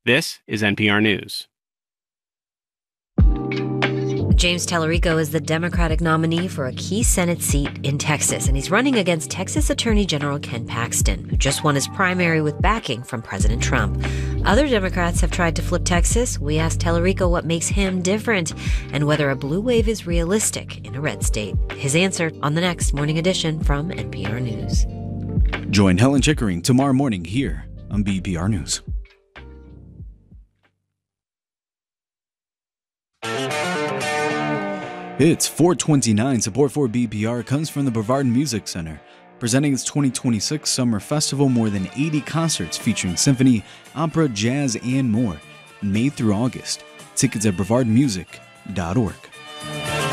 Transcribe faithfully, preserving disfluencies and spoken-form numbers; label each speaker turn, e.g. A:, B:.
A: This is N P R News.
B: James Tallarico is the Democratic nominee for a key Senate seat in Texas, and he's running against Texas Attorney General Ken Paxton, who just won his primary with backing from President Trump. Other Democrats have tried to flip Texas. We asked Tallarico what makes him different and whether a blue wave is realistic in a red state. His answer on the next Morning Edition from N P R News.
C: Join Helen Chickering tomorrow morning here on B P R News. It's four twenty-nine. Support for B P R comes from the Brevard Music Center, presenting its twenty twenty-six Summer Festival. More than eighty concerts featuring symphony, opera, jazz, and more, May through August. Tickets at brevard music dot org.